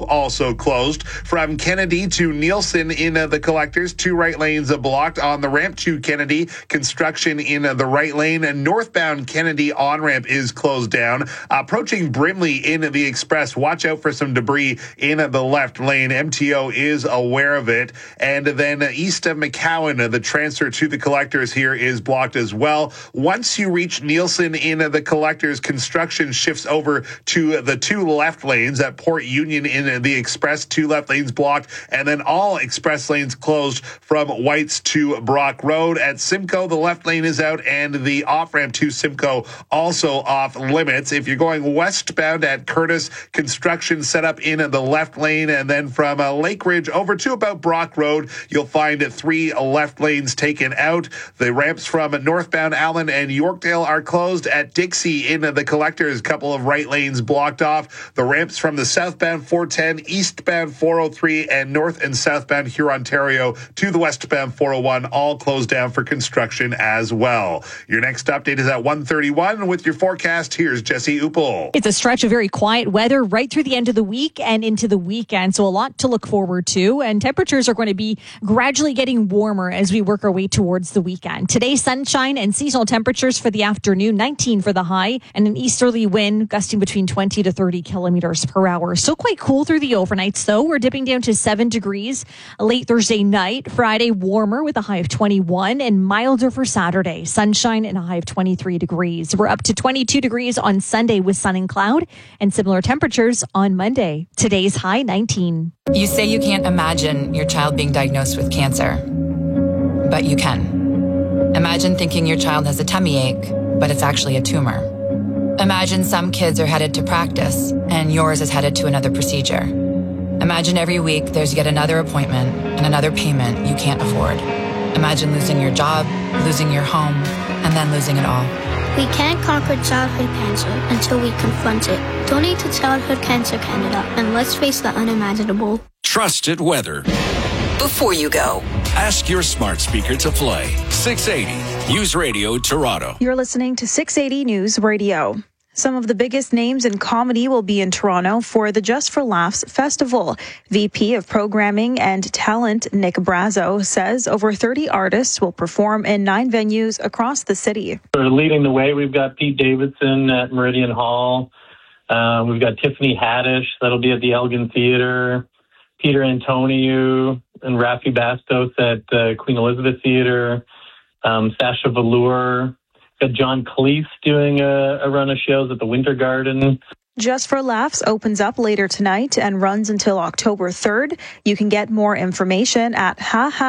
also closed. From Kennedy to Nielsen in the collectors, 2 right lanes blocked on the ramp to Kennedy. Construction in the right lane, and northbound Kennedy on-ramp is closed down. Approaching Brimley in the express, watch out for some debris in the left lane. MTO is aware of it. And then east of McCowan, the transfer to the collectors here is blocked as well. Once you reach Nielsen in the collectors, construction shifts over to the 2 left lanes at Port Union in the express, 2 left lanes blocked, and then all express lanes closed from Whites to Brock Road. At Simcoe, the left lane is out, and the off-ramp to Simcoe also off limits. If you're going westbound at Curtis, construction set up in the left lane, and then from Lake Ridge over to about Brock Road, you'll find 3 left lanes taken out. The ramps from northbound Allen and Yorkdale are closed. At Dixie in the collectors, a couple of right lanes blocked off. The ramps from the southbound 410, eastbound 403, and north and southbound Hurontario to the westbound 401 all closed down for construction as well. Your next update is at 1:31 with your forecast. Here's Jesse Uppel. It's a stretch of very quiet weather right through the end of the week and into the weekend, so a lot to look forward to. And temperatures are going to be gradually getting warmer as we work our way towards the weekend. Today, sunshine and seasonal temperatures for the afternoon, 19 for the high, and an easterly wind gusting between 20 to 30 kilometers per hour. Still quite cool through the overnights, though. We're dipping down to 7 degrees late Thursday night. Friday, warmer with a high of 21, and milder for Saturday. Sunshine and a high of 23 degrees. We're up to 22 degrees on Sunday with sun and cloud, and similar temperatures on Monday. Today's high, 19. You say you can't imagine your child being diagnosed with cancer, but you can. Imagine thinking your child has a tummy ache, but it's actually a tumor. Imagine some kids are headed to practice, and yours is headed to another procedure. Imagine every week there's yet another appointment and another payment you can't afford. Imagine losing your job, losing your home, and then losing it all. We can't conquer childhood cancer until we confront it. Donate to Childhood Cancer Canada, and let's face the unimaginable. Trusted weather. Before you go, Ask your smart speaker to play 680 News Radio Toronto. You're listening to 680 News Radio. Some of the biggest names in comedy will be in Toronto for the Just for Laughs Festival. VP of Programming and Talent Nick Brazo says over 30 artists will perform in 9 venues across the city. Leading the way, we've got Pete Davidson at Meridian Hall. We've got Tiffany Haddish, that'll be at the Elgin Theatre. Peter Antonio and Rafi Bastos at Queen Elizabeth Theatre. Sasha Velour. Got John Cleese doing a run of shows at the Winter Garden. Just for Laughs opens up later tonight and runs until October 3rd. You can get more information at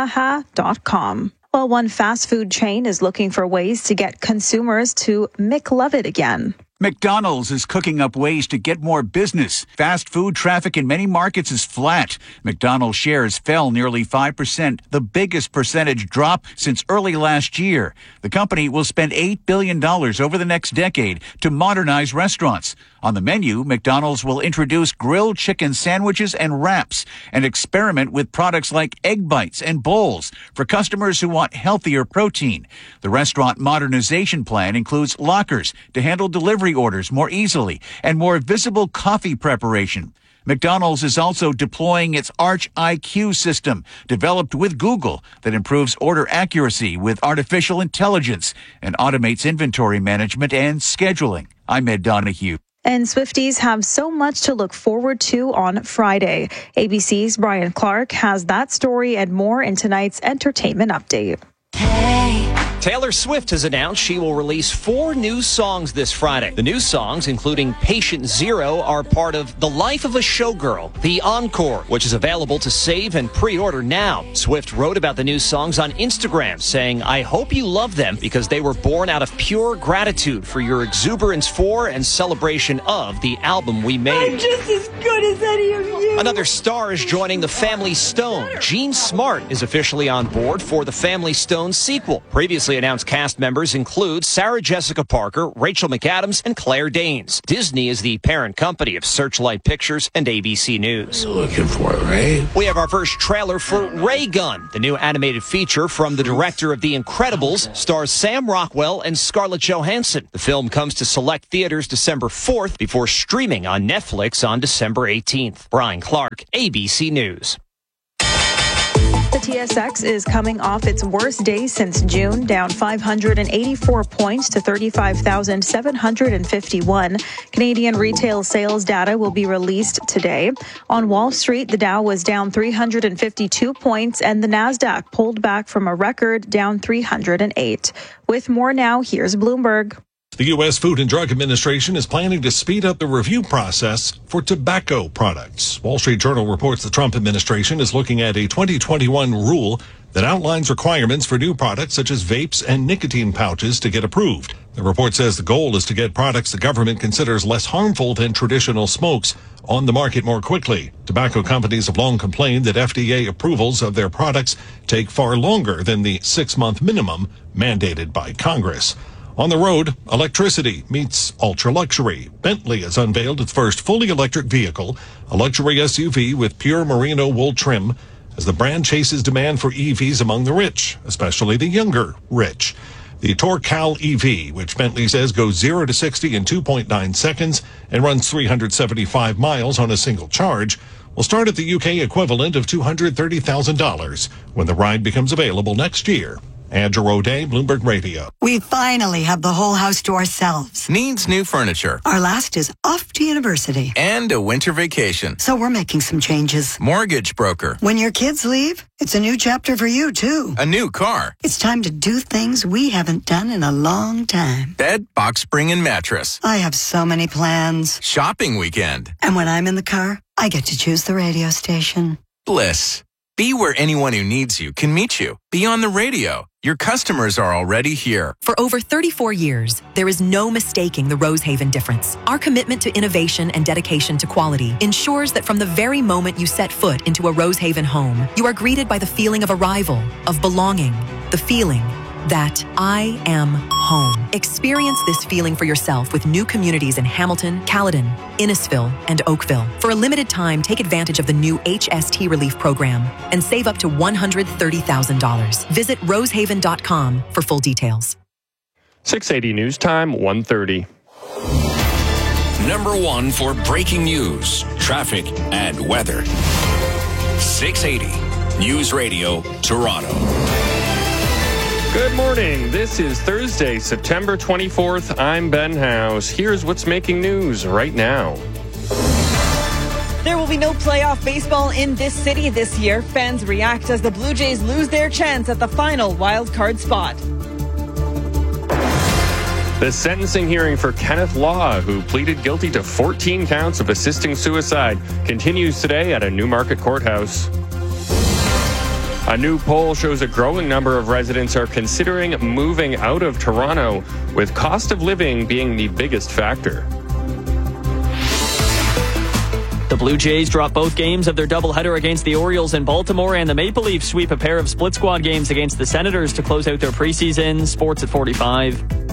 hahaha.com. Well, one fast food chain is looking for ways to get consumers to McLove it again. McDonald's is cooking up ways to get more business. Fast food traffic in many markets is flat. McDonald's shares fell nearly 5%, the biggest percentage drop since early last year. The company will spend $8 billion over the next decade to modernize restaurants. On the menu, McDonald's will introduce grilled chicken sandwiches and wraps and experiment with products like egg bites and bowls for customers who want healthier protein. The restaurant modernization plan includes lockers to handle delivery orders more easily and more visible coffee preparation. McDonald's is also deploying its Arch IQ system, developed with Google, that improves order accuracy with artificial intelligence and automates inventory management and scheduling. I'm Ed Donahue. And Swifties have so much to look forward to on Friday. ABC's Brian Clark has that story and more in tonight's entertainment update. Taylor Swift has announced she will release 4 new songs this Friday. The new songs, including Patient Zero, are part of The Life of a Showgirl, The Encore, which is available to save and pre-order now. Swift wrote about the new songs on Instagram, saying, "I hope you love them because they were born out of pure gratitude for your exuberance for and celebration of the album we made. I'm just as good as any of you." Another star is joining the Family Stone. Jean Smart is officially on board for the Family Stone sequel. Previously Previously announced cast members include Sarah Jessica Parker, Rachel McAdams, and Claire Danes. Disney is the parent company of Searchlight Pictures and ABC News. Looking for it, Ray? We have our first trailer for Ray Gun, the new animated feature from the director of The Incredibles, stars Sam Rockwell and Scarlett Johansson. The film comes to select theaters December 4th before streaming on Netflix on December 18th. Brian Clark, ABC News. The TSX is coming off its worst day since June, down 584 points to 35,751. Canadian retail sales data will be released today. On Wall Street, the Dow was down 352 points and the Nasdaq pulled back from a record, down 308. With more now, here's Bloomberg. The U.S. Food and Drug Administration is planning to speed up the review process for tobacco products. Wall Street Journal reports the Trump administration is looking at a 2021 rule that outlines requirements for new products such as vapes and nicotine pouches to get approved. The report says the goal is to get products the government considers less harmful than traditional smokes on the market more quickly. Tobacco companies have long complained that FDA approvals of their products take far longer than the 6-month minimum mandated by Congress. On the road, electricity meets ultra-luxury. Bentley has unveiled its first fully electric vehicle, a luxury SUV with pure merino wool trim, as the brand chases demand for EVs among the rich, especially the younger rich. The Tourcal EV, which Bentley says goes 0 to 60 in 2.9 seconds and runs 375 miles on a single charge, will start at the UK equivalent of $230,000 when the ride becomes available next year. Andrew O'Day, Bloomberg Radio. We finally have the whole house to ourselves. Needs new furniture. Our last is off to university. And a winter vacation. So we're making some changes. Mortgage broker. When your kids leave, it's a new chapter for you, too. A new car. It's time to do things we haven't done in a long time. Bed, box spring, and mattress. I have so many plans. Shopping weekend. And when I'm in the car, I get to choose the radio station. Bliss. Be where anyone who needs you can meet you. Be on the radio. Your customers are already here. For over 34 years, there is no mistaking the Rosehaven difference. Our commitment to innovation and dedication to quality ensures that from the very moment you set foot into a Rosehaven home, you are greeted by the feeling of arrival, of belonging, the feeling that I am home. Experience this feeling for yourself with new communities in Hamilton, Caledon, Innisfil, and Oakville. For a limited time, take advantage of the new HST Relief Program and save up to $130,000. Visit rosehaven.com for full details. 680 News Time, 1:30. Number 1 for breaking news, traffic, and weather. 680 News Radio, Toronto. Good morning. This is Thursday, September 24th. I'm Ben House. Here's what's making news right now. There will be no playoff baseball in this city this year. Fans react as the Blue Jays lose their chance at the final wild card spot. The sentencing hearing for Kenneth Law, who pleaded guilty to 14 counts of assisting suicide, continues today at a Newmarket courthouse. A new poll shows a growing number of residents are considering moving out of Toronto, with cost of living being the biggest factor. The Blue Jays drop both games of their doubleheader against the Orioles in Baltimore, and the Maple Leafs sweep a pair of split squad games against the Senators to close out their preseason. Sports at 45.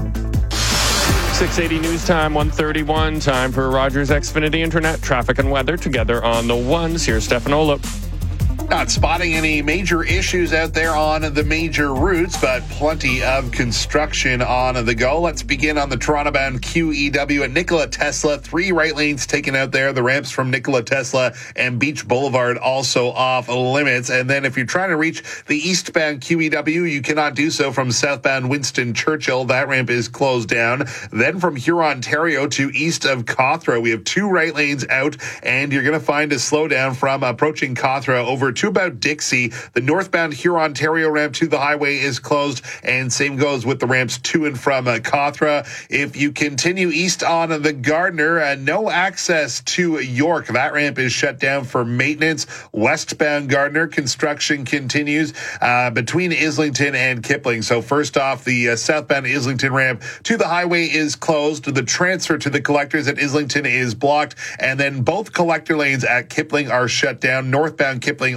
680 News Time, 1:31. Time for Rogers Xfinity Internet traffic and weather together on the ones. Here's Stefan Olip. Not spotting any major issues out there on the major routes, but plenty of construction on the go. Let's begin on the Toronto-bound QEW at Nikola Tesla. 3 right lanes taken out there. The ramps from Nikola Tesla and Beach Boulevard also off limits. And then if you're trying to reach the eastbound QEW, you cannot do so from southbound Winston Churchill. That ramp is closed down. Then from Huron, Ontario to east of Cawthra, we have 2 right lanes out, and you're going to find a slowdown from approaching Cawthra over to about Dixie. The northbound Huron, Ontario ramp to the highway is closed, and same goes with the ramps to and from Cawthra. If you continue east on the Gardiner, no access to York. That ramp is shut down for maintenance. Westbound Gardiner, construction continues between Islington and Kipling. So first off, the southbound Islington ramp to the highway is closed. The transfer to the collectors at Islington is blocked, and then both collector lanes at Kipling are shut down. Northbound Kipling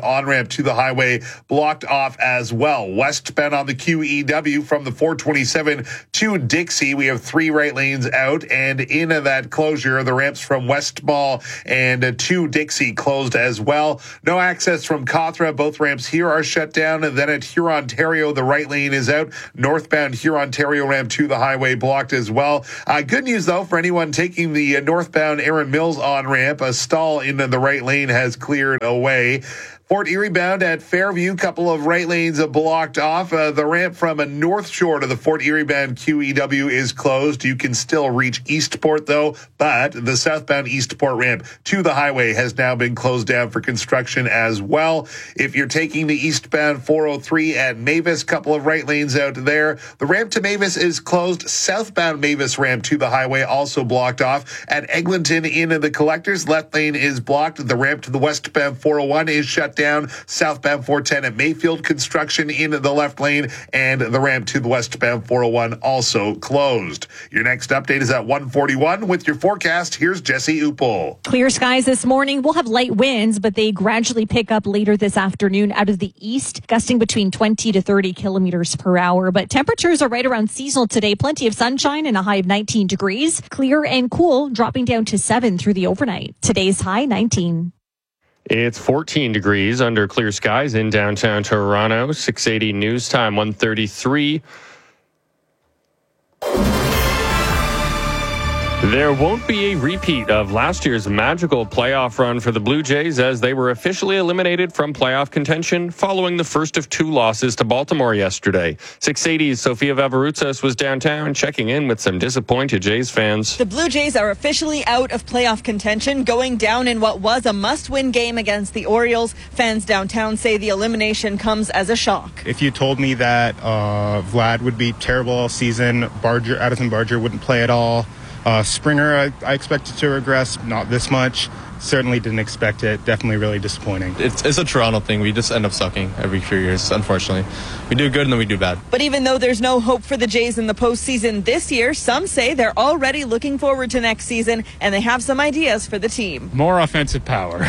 on-ramp to the highway blocked off as well. Westbound on the QEW from the 427 to Dixie, we have 3 right lanes out, and in that closure, the ramps from West Mall and to Dixie closed as well. No access from Cawthra. Both ramps here are shut down. And then at Hurontario, the right lane is out. Northbound Hurontario ramp to the highway blocked as well. Good news, though, for anyone taking the northbound Erin Mills on-ramp. A stall in the right lane has cleared away. Fort Erie bound at Fairview, couple of right lanes blocked off. The ramp from a North Shore to the Fort Erie bound QEW is closed. You can still reach Eastport, though, but the southbound Eastport ramp to the highway has now been closed down for construction as well. If you're taking the eastbound 403 at Mavis, couple of right lanes out there. The ramp to Mavis is closed. Southbound Mavis ramp to the highway also blocked off. At Eglinton in the Collectors, left lane is blocked. The ramp to the westbound 401 is shut down. Southbound 410 at Mayfield, construction in the left lane, and the ramp to the westbound 401 also closed. Your next update is at 1:41 with your forecast. Here's Jesse Upel. Clear skies this morning. We'll have light winds, but they gradually pick up later this afternoon out of the east, gusting between 20 to 30 kilometers per hour. But temperatures are right around seasonal today. Plenty of sunshine and a high of 19 degrees. Clear and cool, dropping down to 7 through the overnight. Today's high 19. It's 14 degrees under clear skies in downtown Toronto. 680 news time, 1:33. There won't be a repeat of last year's magical playoff run for the Blue Jays as they were officially eliminated from playoff contention following the first of 2 losses to Baltimore yesterday. 680's Sofia Vaveroutsas was downtown checking in with some disappointed Jays fans. The Blue Jays are officially out of playoff contention, going down in what was a must-win game against the Orioles. Fans downtown say the elimination comes as a shock. If you told me that Vlad would be terrible all season, Addison Barger wouldn't play at all, Springer, I expected to regress, not this much. Certainly didn't expect it. Definitely really disappointing. It's a Toronto thing. We just end up sucking every few years, unfortunately. We do good and then we do bad. But even though there's no hope for the Jays in the postseason this year, some say they're already looking forward to next season and they have some ideas for the team. More offensive power.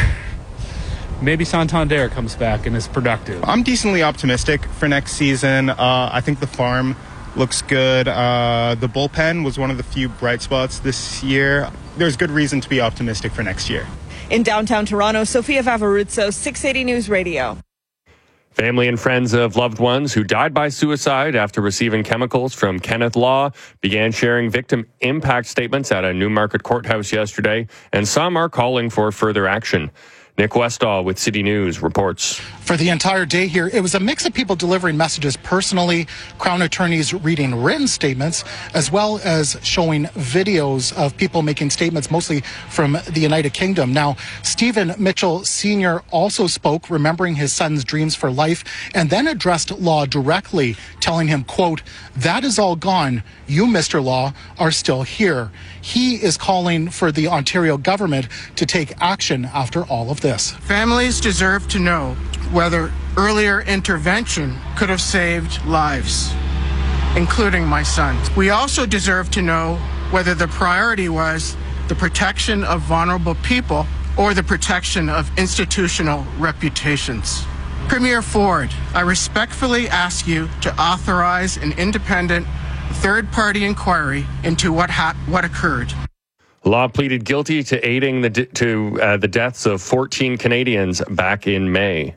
Maybe Santander comes back and is productive. I'm decently optimistic for next season. I think the farm looks good. The bullpen was one of the few bright spots this year. There's good reason to be optimistic for next year. In downtown Toronto, Sofia Vaveroutsas, 680 News Radio. Family and friends of loved ones who died by suicide after receiving chemicals from Kenneth Law began sharing victim impact statements at a Newmarket courthouse yesterday, and some are calling for further action. Nick Westall with City News reports. For the entire day here, it was a mix of people delivering messages personally, Crown attorneys reading written statements, as well as showing videos of people making statements, mostly from the United Kingdom. Now, Stephen Mitchell Sr. also spoke, remembering his son's dreams for life, and then addressed Law directly, telling him, quote, "That is all gone. You, Mr. Law, are still here." He is calling for the Ontario government to take action after all of this. Families deserve to know whether earlier intervention could have saved lives, including my son. We also deserve to know whether the priority was the protection of vulnerable people or the protection of institutional reputations. Premier Ford, I respectfully ask you to authorize an independent third-party inquiry into what occurred. Law pleaded guilty to aiding the deaths of 14 Canadians back in May.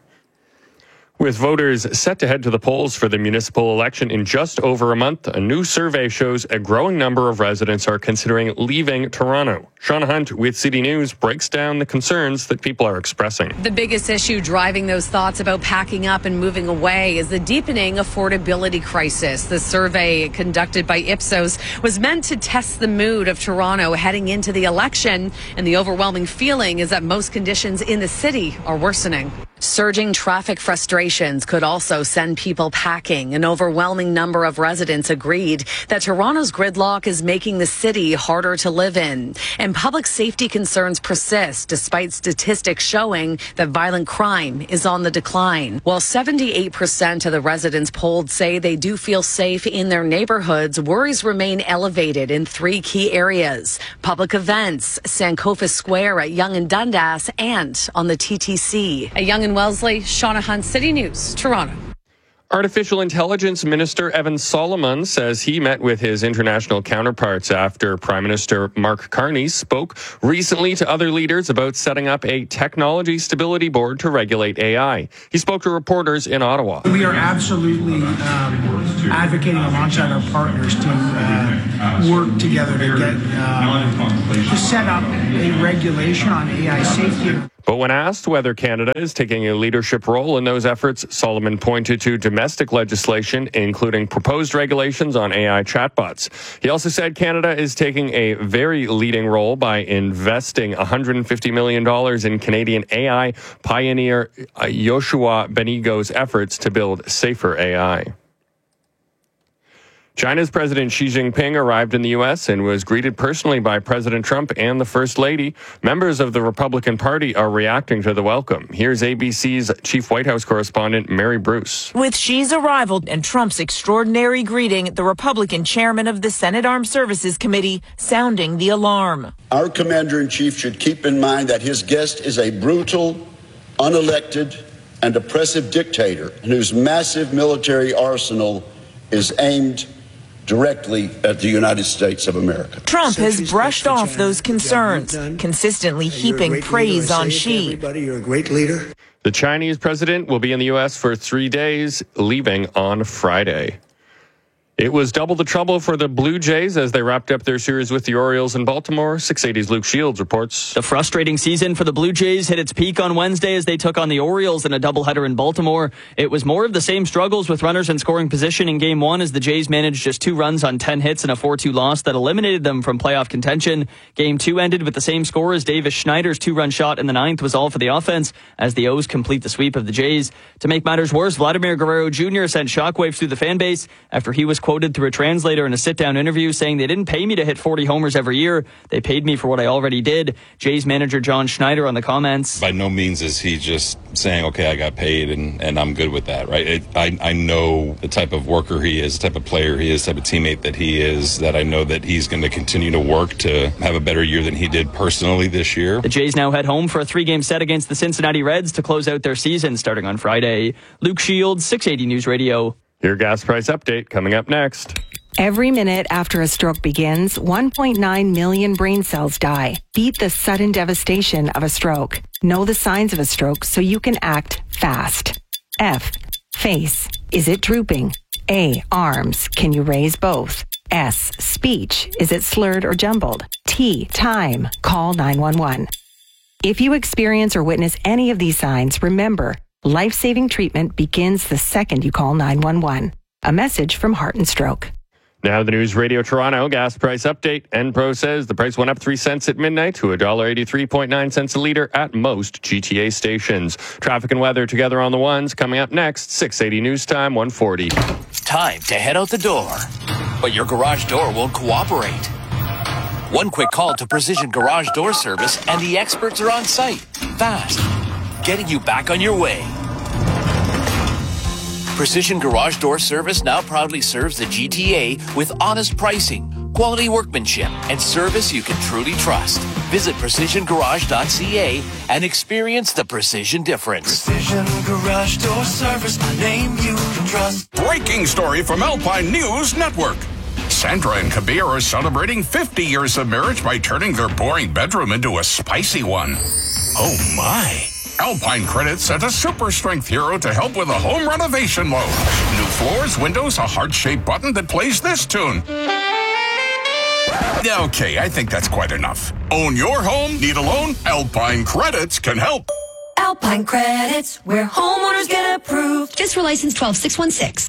With voters set to head to the polls for the municipal election in just over a month, a new survey shows a growing number of residents are considering leaving Toronto. Sean Hunt with City News breaks down the concerns that people are expressing. The biggest issue driving those thoughts about packing up and moving away is the deepening affordability crisis. The survey conducted by Ipsos was meant to test the mood of Toronto heading into the election, and the overwhelming feeling is that most conditions in the city are worsening. Surging traffic frustrations could also send people packing. An overwhelming number of residents agreed that Toronto's gridlock is making the city harder to live in. And public safety concerns persist despite statistics showing that violent crime is on the decline. While 78% of the residents polled say they do feel safe in their neighborhoods, worries remain elevated in 3 key areas: public events, Sankofa Square at Yonge and Dundas, and on the TTC. A Yonge and Wellesley, Shauna Hunt, City News, Toronto. Artificial Intelligence Minister Evan Solomon says he met with his international counterparts after Prime Minister Mark Carney spoke recently to other leaders about setting up a technology stability board to regulate AI. He spoke to reporters in Ottawa. We are absolutely advocating alongside our partners to work together to get to set up a regulation on AI safety. But when asked whether Canada is taking a leadership role in those efforts, Solomon pointed to domestic legislation, including proposed regulations on AI chatbots. He also said Canada is taking a very leading role by investing $150 million in Canadian AI pioneer Yoshua Benigo's efforts to build safer AI. China's President Xi Jinping arrived in the U.S. and was greeted personally by President Trump and the First Lady. Members of the Republican Party are reacting to the welcome. Here's ABC's chief White House correspondent, Mary Bruce. With Xi's arrival and Trump's extraordinary greeting, the Republican chairman of the Senate Armed Services Committee sounding the alarm. Our commander-in-chief should keep in mind that his guest is a brutal, unelected, and oppressive dictator whose massive military arsenal is aimed directly at the United States of America. Trump has brushed off those concerns, consistently heaping praise on Xi. You're a great leader. The Chinese president will be in the U.S. for 3 days, leaving on Friday. It was double the trouble for the Blue Jays as they wrapped up their series with the Orioles in Baltimore. 680's Luke Shields reports. The frustrating season for the Blue Jays hit its peak on Wednesday as they took on the Orioles in a doubleheader in Baltimore. It was more of the same struggles with runners in scoring position in Game 1 as the Jays managed just 2 runs on 10 hits and a 4-2 loss that eliminated them from playoff contention. Game 2 ended with the same score as Davis Schneider's 2-run shot in the 9th was all for the offense as the O's complete the sweep of the Jays. To make matters worse, Vladimir Guerrero Jr. sent shockwaves through the fan base after he was quoted through a translator in a sit-down interview saying they didn't pay me to hit 40 homers every year. They paid me for what I already did. Jays manager John Schneider on the comments. By no means is he just saying, okay, I got paid and I'm good with that, right? I know the type of worker he is, the type of player he is, the type of teammate that he is, that I know that he's going to continue to work to have a better year than he did personally this year. The Jays now head home for a 3-game set against the Cincinnati Reds to close out their season starting on Friday. Luke Shields, 680 News Radio. Your gas price update coming up next. Every minute after a stroke begins, 1.9 million brain cells die. Beat the sudden devastation of a stroke. Know the signs of a stroke so you can act fast. F. Face. Is it drooping? A. Arms. Can you raise both? S. Speech. Is it slurred or jumbled? T. Time. Call 911. If you experience or witness any of these signs, remember, life-saving treatment begins the second you call 911. A message from Heart and Stroke. Now the News Radio Toronto gas price update. Enpro says the price went up 3 cents at midnight to $1.83.9 a litre at most GTA stations. Traffic and weather together on the ones coming up next. 680 News Time, 140. Time to head out the door, but your garage door won't cooperate. One quick call to Precision Garage Door Service and the experts are on site, fast, getting you back on your way. Precision Garage Door Service now proudly serves the GTA with honest pricing, quality workmanship, and service you can truly trust. Visit precisiongarage.ca and experience the precision difference. Precision Garage Door Service, a name you can trust. Breaking story from Alpine News Network. Sandra and Kabir are celebrating 50 years of marriage by turning their boring bedroom into a spicy one. Oh my. Alpine Credit sent a super strength hero to help with a home renovation loan. New floors, windows, a heart-shaped button that plays this tune. Okay, I think that's quite enough. Own your home? Need a loan? Alpine Credits can help. Alpine Credits, where homeowners get approved. Just for license 12616.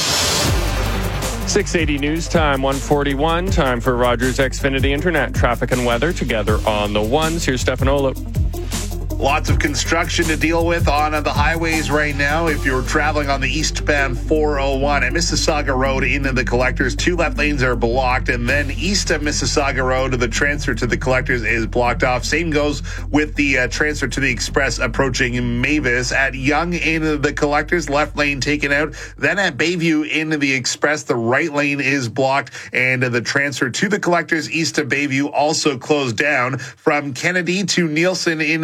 680 News Time, 141. Time for Rogers Xfinity Internet. Traffic and weather together on the ones. Here's Stefan Olo. Lots of construction to deal with on the highways right now. If you're traveling on the eastbound 401 at Mississauga Road into the Collectors, 2 left lanes are blocked. And then east of Mississauga Road, the transfer to the Collectors is blocked off. Same goes with the transfer to the Express approaching Mavis. At Yonge into the Collectors, left lane taken out. Then at Bayview into the Express, the right lane is blocked. And the transfer to the Collectors east of Bayview also closed down. From Kennedy to Nielsen into the Collectors,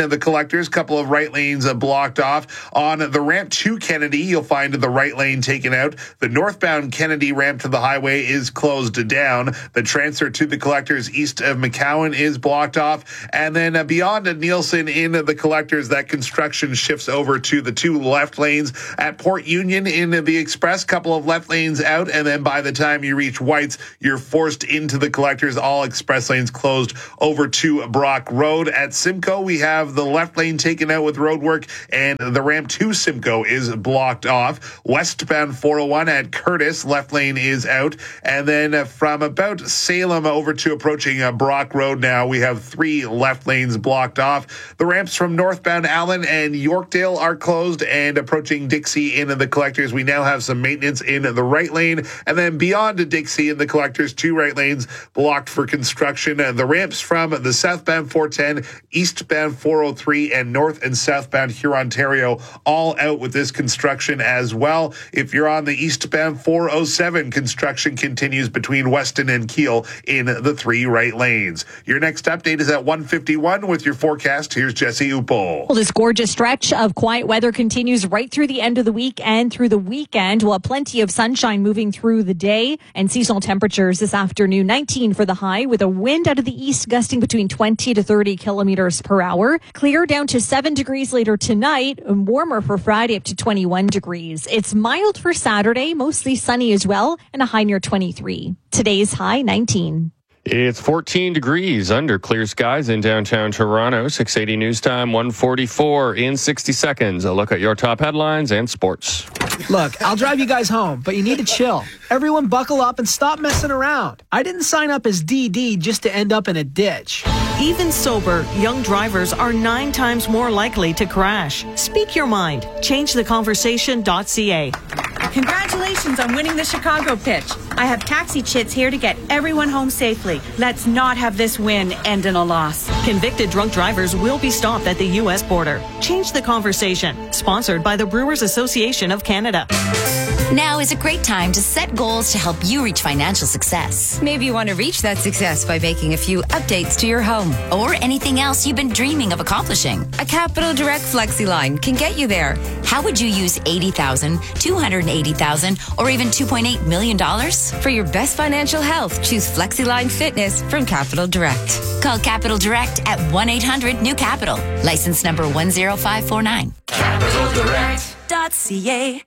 Collectors. Couple of right lanes blocked off. On the ramp to Kennedy, you'll find the right lane taken out. The northbound Kennedy ramp to the highway is closed down. The transfer to the Collectors east of McCowan is blocked off. And then beyond Nielsen in the Collectors, that construction shifts over to the two left lanes at Port Union in the Express. Couple of left lanes out, and then by the time you reach White's, you're forced into the Collectors. All express lanes closed over to Brock Road. At Simcoe, we have the left lane taken out with road work, and the ramp to Simcoe is blocked off. Westbound 401 at Curtis, left lane is out. And then from about Salem over to approaching Brock Road now, we have 3 left lanes blocked off. The ramps from northbound Allen and Yorkdale are closed, and approaching Dixie into the Collectors, we now have some maintenance in the right lane. And then beyond Dixie in the Collectors, 2 right lanes blocked for construction. The ramps from the southbound 410, eastbound 403, and north and southbound Hurontario all out with this construction as well. If you're on the eastbound 407, construction continues between Weston and Kiel in the 3 right lanes. Your next update is at 1:51 with your forecast. Here's Jesse Upol. Well, this gorgeous stretch of quiet weather continues right through the end of the week and through the weekend. We'll have plenty of sunshine moving through the day, and seasonal temperatures this afternoon, 19 for the high, with a wind out of the east gusting between 20 to 30 kilometers per hour. Clear down to 7 degrees later tonight, and warmer for Friday up to 21 degrees. It's mild for Saturday, mostly sunny as well, and a high near 23. Today's high, 19. It's 14 degrees under clear skies in downtown Toronto. 680 News Time, 1:44 in 60 seconds. A look at your top headlines and sports. Look, I'll drive you guys home, but you need to chill. Everyone buckle up and stop messing around. I didn't sign up as DD just to end up in a ditch. Even sober, young drivers are 9 times more likely to crash. Speak your mind. ChangeTheConversation.ca. Congratulations on winning the Chicago pitch. I have taxi chits here to get everyone home safely. Let's not have this win end in a loss. Convicted drunk drivers will be stopped at the U.S. border. Change the Conversation. Sponsored by the Brewers Association of Canada. Now is a great time to set goals to help you reach financial success. Maybe you want to reach that success by making a few updates to your home or anything else you've been dreaming of accomplishing. A Capital Direct FlexiLine can get you there. How would you use $80,000, $280,000, or even $2.8 million? For your best financial health, choose FlexiLine Fitness from Capital Direct. Call Capital Direct at 1-800-NEW-CAPITAL. License number 10549. CapitalDirect.ca.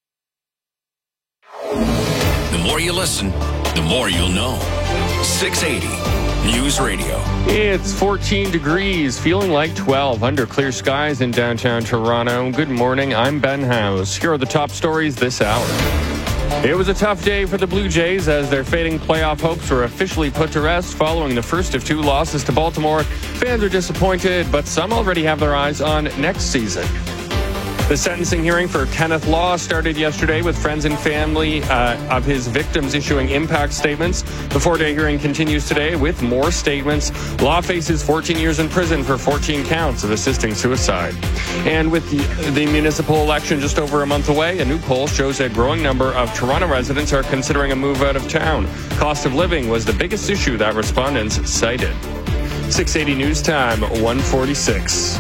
The more you listen, the more you'll know. 680 News Radio. It's 14 degrees, feeling like 12 under clear skies in downtown Toronto. Good morning, I'm Ben House. Here are the top stories this hour. It was a tough day for the Blue Jays as their fading playoff hopes were officially put to rest following the first of 2 losses to Baltimore. Fans are disappointed, but some already have their eyes on next season. The sentencing hearing for Kenneth Law started yesterday with friends and family of his victims issuing impact statements. The 4-day hearing continues today with more statements. Law faces 14 years in prison for 14 counts of assisting suicide. And with the municipal election just over a month away, a new poll shows a growing number of Toronto residents are considering a move out of town. Cost of living was the biggest issue that respondents cited. 680 News Time, 1:46.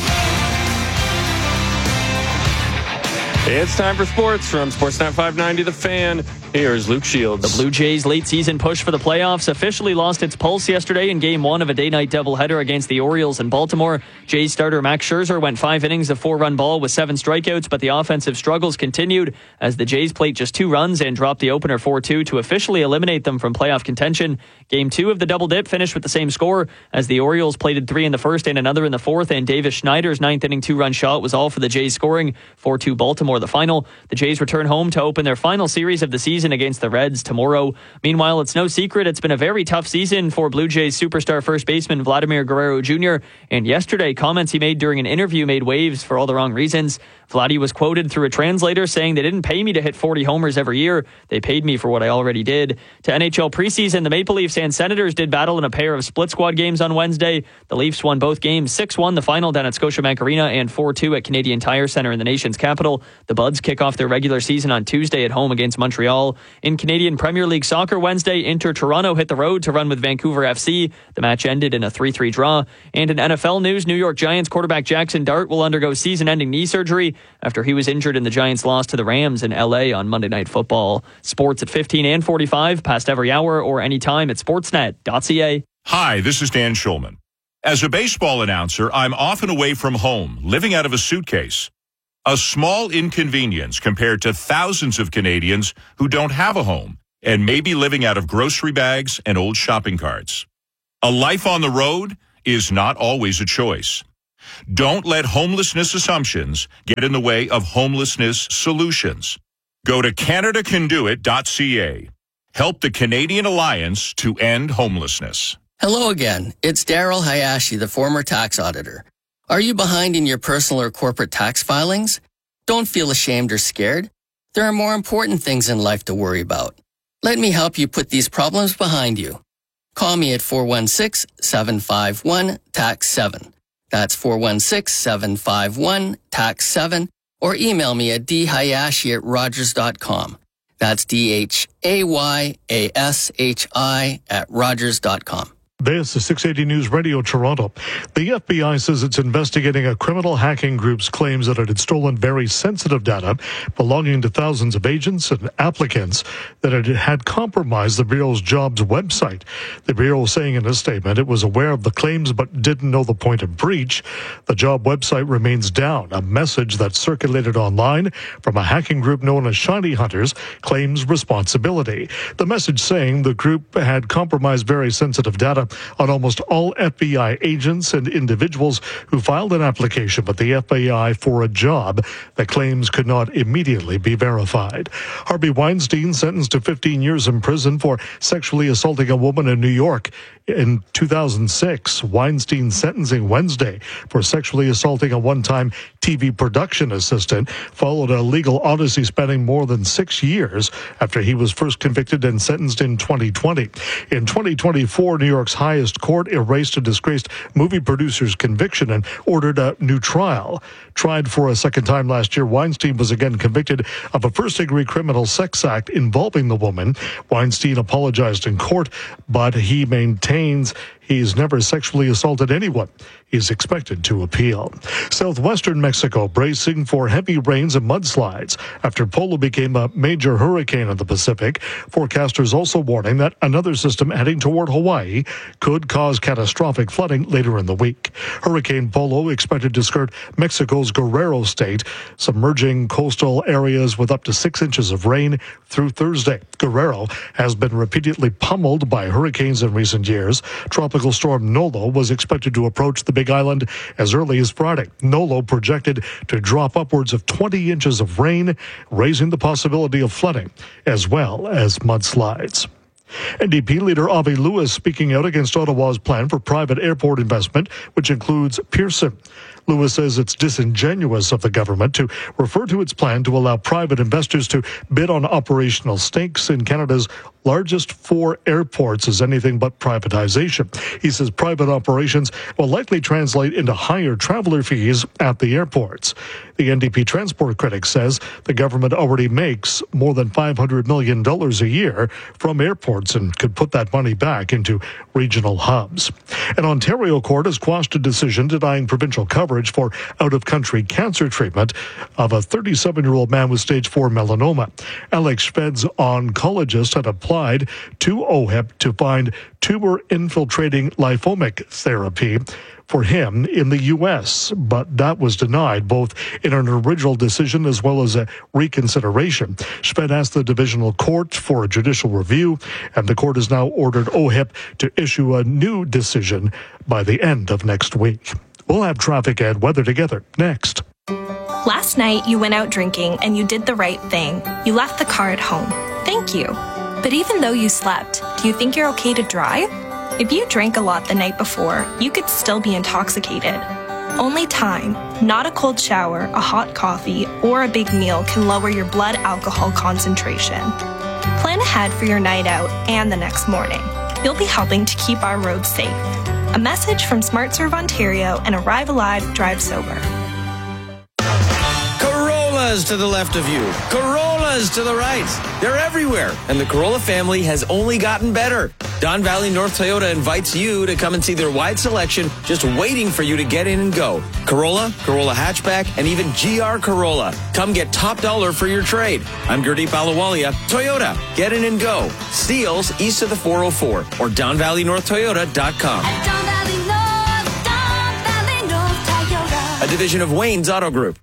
It's time for sports from Sportsnet 590 The Fan. Here's Luke Shields. The Blue Jays' late season push for the playoffs officially lost its pulse yesterday in Game 1 of a day-night doubleheader against the Orioles in Baltimore. Jays starter Max Scherzer went 5 innings of 4-run ball with 7 strikeouts, but the offensive struggles continued as the Jays played just 2 runs and dropped the opener 4-2 to officially eliminate them from playoff contention. Game 2 of the double dip finished with the same score as the Orioles plated 3 in the first and another in the fourth, and Davis Schneider's 9th inning 2-run shot was all for the Jays scoring. 4-2 Baltimore the final. The Jays return home to open their final series of the season against the Reds tomorrow. Meanwhile, it's no secret it's been a very tough season for Blue Jays superstar first baseman Vladimir Guerrero Jr. And yesterday, comments he made during an interview made waves for all the wrong reasons. Vladdy was quoted through a translator saying they didn't pay me to hit 40 homers every year. They paid me for what I already did. To NHL preseason, the Maple Leafs and Senators did battle in a pair of split squad games on Wednesday. The Leafs won both games 6-1 the final down at Scotiabank Arena and 4-2 at Canadian Tire Centre in the nation's capital. The Buds kick off their regular season on Tuesday at home against Montreal. In Canadian Premier League soccer Wednesday, Inter Toronto hit the road to run with Vancouver FC. The match ended in a 3-3 draw. And in NFL news, New York Giants quarterback Jackson Dart will undergo season-ending knee surgery after he was injured in the Giants' loss to the Rams in L.A. on Monday Night Football. Sports at 15 and 45, past every hour or anytime at sportsnet.ca. Hi, this is Dan Schulman. As a baseball announcer, I'm often away from home, living out of a suitcase. A small inconvenience compared to thousands of Canadians who don't have a home and may be living out of grocery bags and old shopping carts. A life on the road is not always a choice. Don't let homelessness assumptions get in the way of homelessness solutions. Go to CanadaCanDoIt.ca. Help the Canadian Alliance to End Homelessness. Hello again. It's Daryl Hayashi, the former tax auditor. Are you behind in your personal or corporate tax filings? Don't feel ashamed or scared. There are more important things in life to worry about. Let me help you put these problems behind you. Call me at 416-751-TAX-7. That's 416-751-TAX-7. Or email me at dhayashi@rogers.com. That's DHAYASHI@rogers.com. This is 680 News Radio Toronto. The FBI says it's investigating a criminal hacking group's claims that it had stolen very sensitive data belonging to thousands of agents and applicants that it had compromised the Bureau's jobs website. The Bureau saying in a statement it was aware of the claims but didn't know the point of breach. The job website remains down. A message that circulated online from a hacking group known as Shiny Hunters claims responsibility. The message saying the group had compromised very sensitive data on almost all FBI agents and individuals who filed an application with the FBI for a job that claims could not immediately be verified. Harvey Weinstein sentenced to 15 years in prison for sexually assaulting a woman in New York in 2006. Weinstein's sentencing Wednesday for sexually assaulting a one-time TV production assistant followed a legal odyssey spanning more than 6 years after he was first convicted and sentenced in 2020. In 2024, New York's highest court erased a disgraced movie producer's conviction and ordered a new trial. Tried for a second time last year, Weinstein was again convicted of a first-degree criminal sex act involving the woman. Weinstein apologized in court, but he maintains he's never sexually assaulted anyone. He's expected to appeal. Southwestern Mexico bracing for heavy rains and mudslides after Polo became a major hurricane in the Pacific. Forecasters also warning that another system heading toward Hawaii could cause catastrophic flooding later in the week. Hurricane Polo expected to skirt Mexico's Guerrero state, submerging coastal areas with up to 6 inches of rain through Thursday. Guerrero has been repeatedly pummeled by hurricanes in recent years. Tropical storm Nolo was expected to approach the Big Island as early as Friday. Nolo projected to drop upwards of 20 inches of rain, raising the possibility of flooding as well as mudslides. NDP leader Avi Lewis speaking out against Ottawa's plan for private airport investment, which includes Pearson. Lewis says it's disingenuous of the government to refer to its plan to allow private investors to bid on operational stakes in Canada's largest 4 airports as anything but privatization. He says private operations will likely translate into higher traveler fees at the airports. The NDP transport critic says the government already makes more than $500 million a year from airports and could put that money back into regional hubs. An Ontario court has quashed a decision denying provincial coverage for out-of-country cancer treatment of a 37-year-old man with stage 4 melanoma. Alex Schved's oncologist had applied to OHIP to find tumor-infiltrating lymphomic therapy for him in the U.S., but that was denied both in an original decision as well as a reconsideration. Schved asked the divisional court for a judicial review, and the court has now ordered OHIP to issue a new decision by the end of next week. We'll have traffic and weather together next. Last night, you went out drinking and you did the right thing. You left the car at home. Thank you. But even though you slept, do you think you're okay to drive? If you drank a lot the night before, you could still be intoxicated. Only time, not a cold shower, a hot coffee, or a big meal can lower your blood alcohol concentration. Plan ahead for your night out and the next morning. You'll be helping to keep our roads safe. A message from SmartServe Ontario and Arrive Alive, Drive Sober. Corollas to the left of you. Corollas to the right. They're everywhere. And the Corolla family has only gotten better. Don Valley North Toyota invites you to come and see their wide selection just waiting for you to get in and go. Corolla, Corolla Hatchback, and even GR Corolla. Come get top dollar for your trade. I'm Gurdeep Ahluwalia. Toyota, get in and go. Steeles east of the 404 or DonValleyNorthToyota.com. A division of Wayne's Auto Group.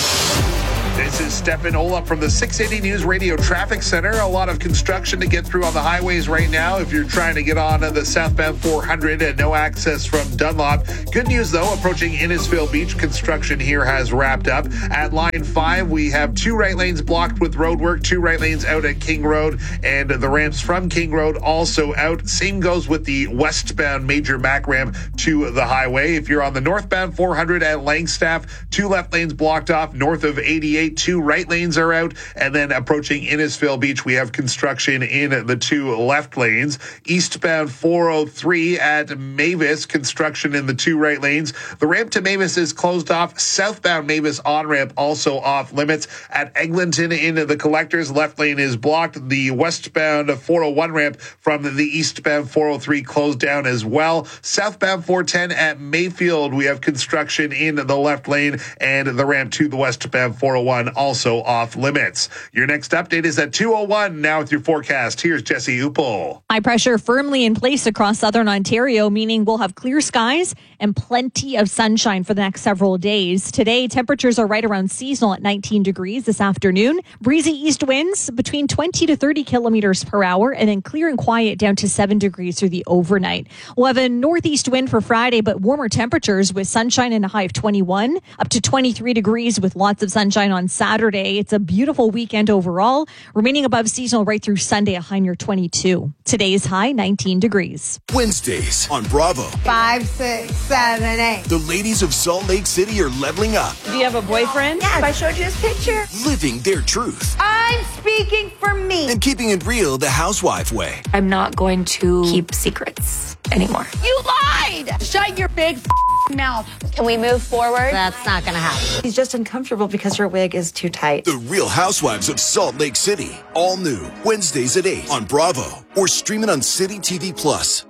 This is Stefan Ola from the 680 News Radio Traffic Center. A lot of construction to get through on the highways right now. If you're trying to get on the southbound 400 and no access from Dunlop. Good news, though, approaching Innisfail Beach, construction here has wrapped up. At Line 5, we have 2 right lanes blocked with road work, 2 right lanes out at King Road, and the ramps from King Road also out. Same goes with the westbound Major Mac ramp to the highway. If you're on the northbound 400 at Langstaff, 2 left lanes blocked off north of 88. 2 right lanes are out, and then approaching Innisfail Beach, we have construction in the 2 left lanes. Eastbound 403 at Mavis, construction in the 2 right lanes. The ramp to Mavis is closed off. Southbound Mavis on-ramp also off limits. At Eglinton in the collectors, left lane is blocked. The westbound 401 ramp from the eastbound 403 closed down as well. Southbound 410 at Mayfield, we have construction in the left lane, and the ramp to the westbound 401 also off limits. Your next update is at 2:01. Now with your forecast, here's Jesse Uppel. High pressure firmly in place across southern Ontario, meaning we'll have clear skies and plenty of sunshine for the next several days. Today, temperatures are right around seasonal at 19 degrees this afternoon. Breezy east winds between 20 to 30 kilometers per hour, and then clear and quiet down to 7 degrees through the overnight. We'll have a northeast wind for Friday, but warmer temperatures with sunshine and a high of 21, up to 23 degrees with lots of sunshine on Saturday. It's a beautiful weekend overall, remaining above seasonal right through Sunday, a high near 22. Today's high, 19 degrees. Wednesdays on Bravo. 5, 6, 7, 8. The ladies of Salt Lake City are leveling up. Do you have a boyfriend? Yes. I showed you his picture. Living their truth. I'm speaking for me. And keeping it real the housewife way. I'm not going to keep secrets anymore. You lied! Shut your big mouth. Can we move forward? That's not going to happen. He's just uncomfortable because your wig is too tight. The Real Housewives of Salt Lake City. All new. Wednesdays at 8 on Bravo. Or stream it on City TV Plus.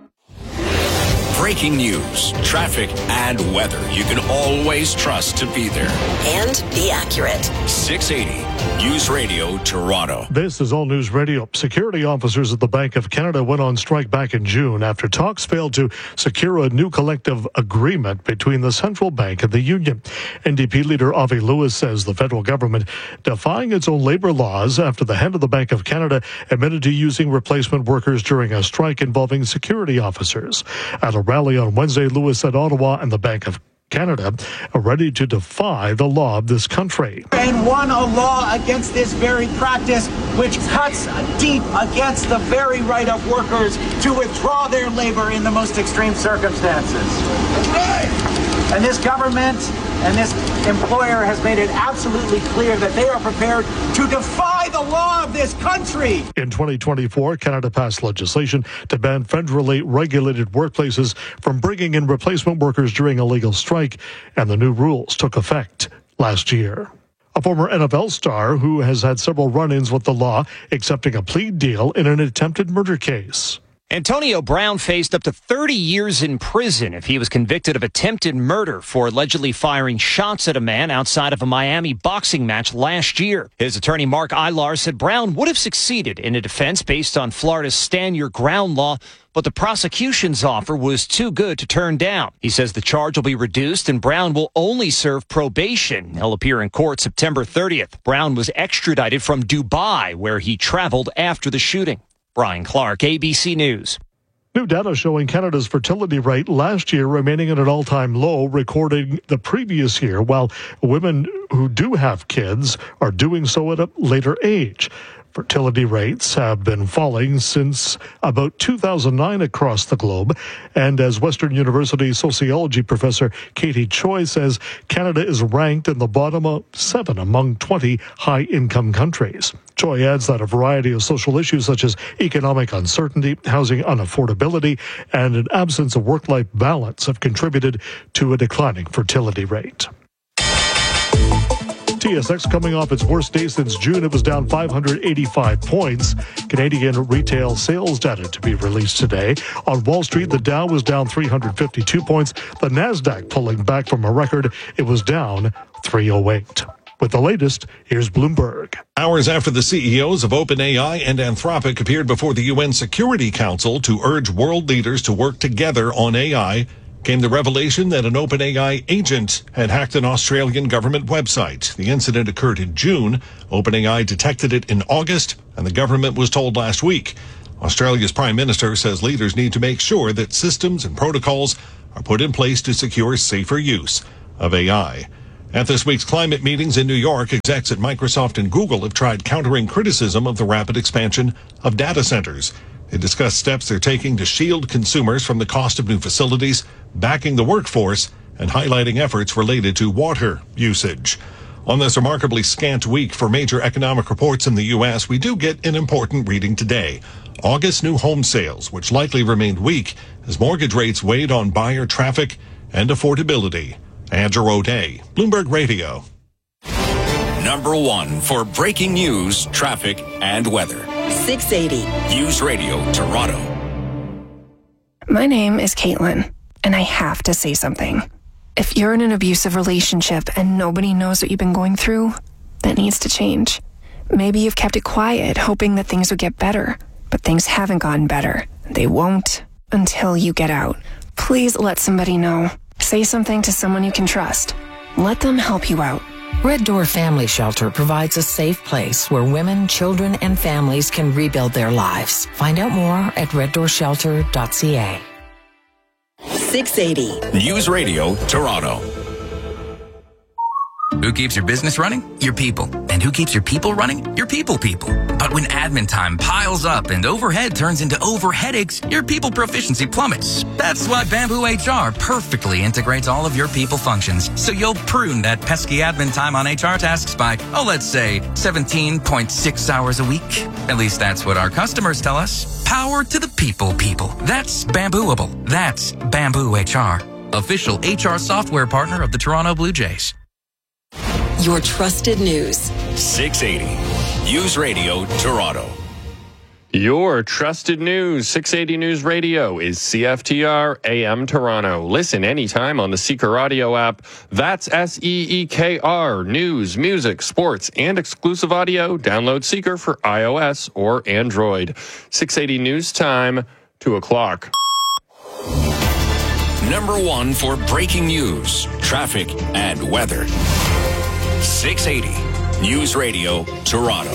Breaking news, traffic, and weather you can always trust to be there. And be accurate. 680 News Radio Toronto. This is All News Radio. Security officers at the Bank of Canada went on strike back in June after talks failed to secure a new collective agreement between the central bank and the union. NDP leader Avi Lewis says the federal government defying its own labor laws after the head of the Bank of Canada admitted to using replacement workers during a strike involving security officers. At a rally on Wednesday, Lewis said Ottawa and the Bank of Canada are ready to defy the law of this country. And won a law against this very practice, which cuts deep against the very right of workers to withdraw their labor in the most extreme circumstances. And this government and this employer has made it absolutely clear that they are prepared to defy the law of this country. In 2024, Canada passed legislation to ban federally regulated workplaces from bringing in replacement workers during a legal strike, and the new rules took effect last year. A former NFL star who has had several run-ins with the law, accepting a plea deal in an attempted murder case. Antonio Brown faced up to 30 years in prison if he was convicted of attempted murder for allegedly firing shots at a man outside of a Miami boxing match last year. His attorney Mark Ilar said Brown would have succeeded in a defense based on Florida's Stand Your Ground law, but the prosecution's offer was too good to turn down. He says the charge will be reduced and Brown will only serve probation. He'll appear in court September 30th. Brown was extradited from Dubai, where he traveled after the shooting. Brian Clark, ABC News. New data showing Canada's fertility rate last year remaining at an all-time low, recording the previous year, while women who do have kids are doing so at a later age. Fertility rates have been falling since about 2009 across the globe. And as Western University sociology professor Katie Choi says, Canada is ranked in the bottom of 7 among 20 high-income countries. Choi adds that a variety of social issues such as economic uncertainty, housing unaffordability, and an absence of work-life balance have contributed to a declining fertility rate. TSX coming off its worst day since June. It was down 585 points. Canadian retail sales data to be released today. On Wall Street, the Dow was down 352 points. The Nasdaq pulling back from a record. It was down 308. With the latest, here's Bloomberg. Hours after the CEOs of OpenAI and Anthropic appeared before the UN Security Council to urge world leaders to work together on AI, came the revelation that an OpenAI agent had hacked an Australian government website. The incident occurred in June. OpenAI detected it in August, and the government was told last week. Australia's Prime Minister says leaders need to make sure that systems and protocols are put in place to secure safer use of AI. At this week's climate meetings in New York, execs at Microsoft and Google have tried countering criticism of the rapid expansion of data centers. They discussed steps they're taking to shield consumers from the cost of new facilities, backing the workforce, and highlighting efforts related to water usage. On this remarkably scant week for major economic reports in the U.S., we do get an important reading today. August new home sales, which likely remained weak as mortgage rates weighed on buyer traffic and affordability. Andrew O'Day, Bloomberg Radio. Number 1 for breaking news, traffic, and weather. 680 News Radio, Toronto. My name is Caitlin, and I have to say something. If you're in an abusive relationship and nobody knows what you've been going through, that needs to change. Maybe you've kept it quiet, hoping that things would get better, but things haven't gotten better. They won't until you get out. Please let somebody know. Say something to someone you can trust. Let them help you out. Red Door Family Shelter provides a safe place where women, children, and families can rebuild their lives. Find out more at reddoorshelter.ca. 680 News Radio, Toronto. Who keeps your business running? Your people. And who keeps your people running? Your people. But when admin time piles up and overhead turns into overheadaches, your people proficiency plummets. That's why Bamboo HR perfectly integrates all of your people functions, so you'll prune that pesky admin time on HR tasks by, let's say, 17.6 hours a week. At least that's what our customers tell us. Power to the people. That's Bambooable. That's Bamboo HR, official HR software partner of the Toronto Blue Jays. Your trusted news. 680 News Radio, Toronto. Your trusted news, 680 News Radio, is CFTR AM Toronto. Listen anytime on the Seeker Audio app. That's SEEKR. News, music, sports, and exclusive audio. Download Seeker for iOS or Android. 680 News Time, 2 o'clock. Number 1 for breaking news, traffic, and weather. 680 News Radio, Toronto.